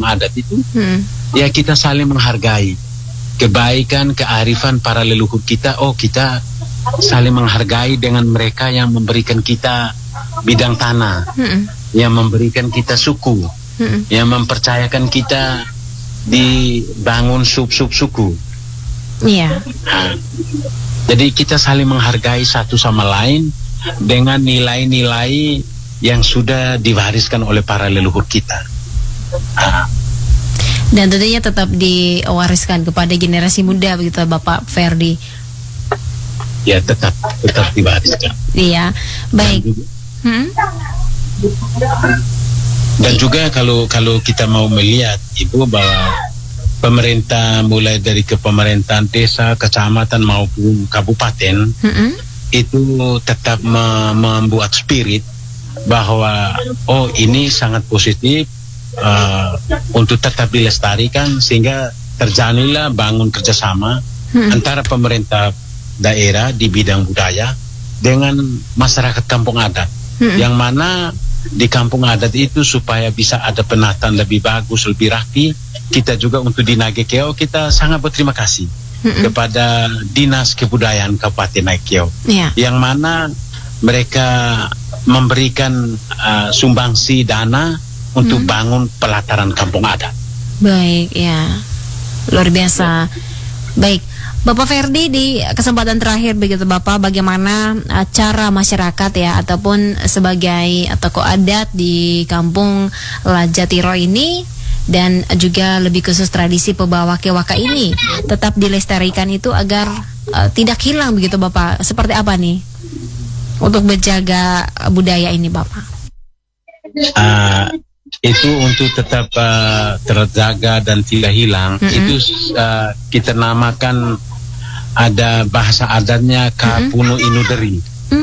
kampung adat itu, ya kita saling menghargai kebaikan, kearifan para leluhur kita. Oh, kita saling menghargai dengan mereka yang memberikan kita bidang tanah, yang memberikan kita suku, yang mempercayakan kita dibangun sub-sub suku. Iya. Nah, jadi kita saling menghargai satu sama lain dengan nilai-nilai yang sudah diwariskan oleh para leluhur kita. Dan tentunya tetap diwariskan kepada generasi muda begitu Bapak Ferdi. Ya, tetap diwariskan. Iya, baik. Dan juga kalau kita mau melihat Ibu bahwa pemerintah mulai dari kepemerintahan desa, kecamatan maupun kabupaten itu tetap membuat spirit bahwa oh ini sangat positif untuk tetap dilestarikan, sehingga terjadilah bangun kerjasama antara pemerintah daerah di bidang budaya dengan masyarakat kampung adat, yang mana di kampung adat itu supaya bisa ada penataan lebih bagus, lebih rapi. Kita juga untuk di Nagekeo kita sangat berterima kasih kepada Dinas Kebudayaan Kabupaten Nagekeo, yang mana mereka memberikan sumbangsi dana untuk bangun pelataran kampung adat. Baik, ya, luar biasa. Baik, Bapak Ferdi, di kesempatan terakhir begitu Bapak, bagaimana cara masyarakat ya ataupun sebagai tokoh adat di kampung Lajatiro ini dan juga lebih khusus tradisi Pebawake-waka ini tetap dilestarikan itu agar tidak hilang begitu Bapak. Seperti apa nih untuk menjaga budaya ini Bapak? Itu untuk tetap terjaga dan tidak hilang, itu kita namakan, ada bahasa adatnya Kapuno Inudari.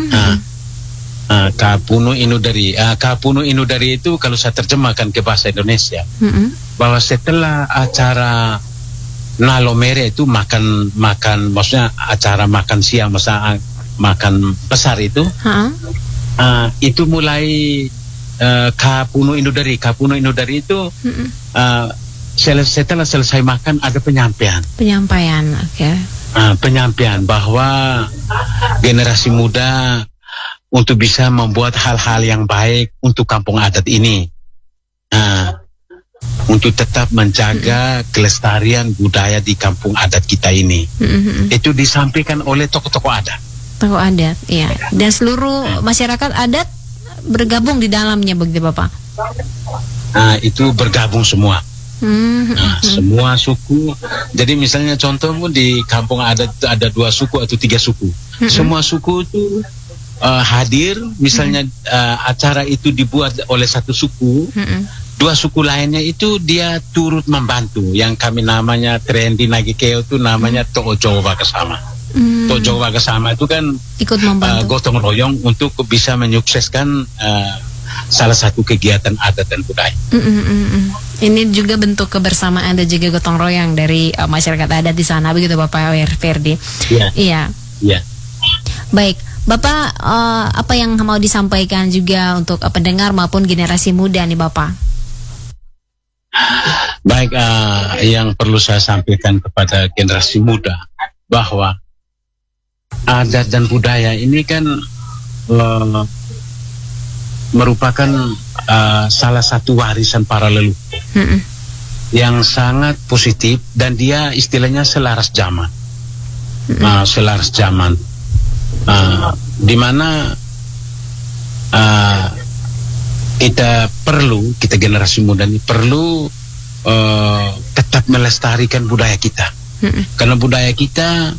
Kapuno Inudari. Kapuno Inudari itu kalau saya terjemahkan ke bahasa Indonesia, bahwa setelah acara Nalomere itu makan, maksudnya acara makan siang, maksudnya makan besar itu, itu mulai Kapuno Inudari. Kapuno Inudari itu setelah selesai makan ada penyampaian. Oke. Penyampaian bahwa generasi muda untuk bisa membuat hal-hal yang baik untuk kampung adat ini, untuk tetap menjaga kelestarian budaya di kampung adat kita ini. Itu disampaikan oleh tokoh-tokoh adat. Tokoh adat, ya. Dan seluruh masyarakat adat bergabung di dalamnya begitu Bapak? Itu bergabung semua. Semua suku. Jadi misalnya contoh di kampung adat ada 2 suku atau 3 suku. Semua suku itu hadir. Misalnya acara itu dibuat oleh satu suku, 2 suku lainnya itu dia turut membantu. Yang kami namanya tren di Nagekeo itu namanya Tojo Wakasama. Tojo Wakasama itu kan ikut membantu, gotong royong untuk bisa menyukseskan salah satu kegiatan adat dan budaya. Ini juga bentuk kebersamaan dan juga gotong royong dari masyarakat adat di sana begitu Bapak Ferdi. Iya. Baik, Bapak, apa yang mau disampaikan juga untuk pendengar maupun generasi muda nih Bapak? Baik, yang perlu saya sampaikan kepada generasi muda bahwa adat dan budaya ini kan merupakan salah satu warisan para leluhur yang sangat positif, dan dia istilahnya selaras zaman. Selaras zaman, di mana kita generasi muda ini perlu tetap melestarikan budaya kita, karena budaya kita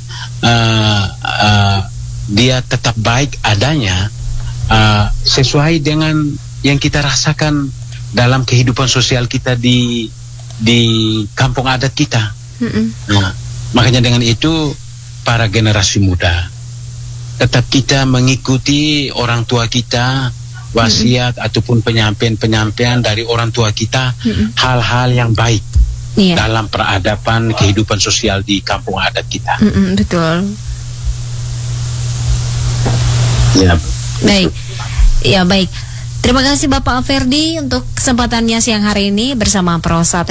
dia tetap baik adanya sesuai dengan yang kita rasakan dalam kehidupan sosial kita di kampung adat kita. Makanya dengan itu para generasi muda tetap kita mengikuti orang tua kita, wasiat ataupun penyampaian dari orang tua kita, hal-hal yang baik dalam peradaban kehidupan sosial di kampung adat kita. Betul. Ya. Baik. Ya, baik. Terima kasih Bapak Ferdi untuk kesempatannya siang hari ini bersama Prosat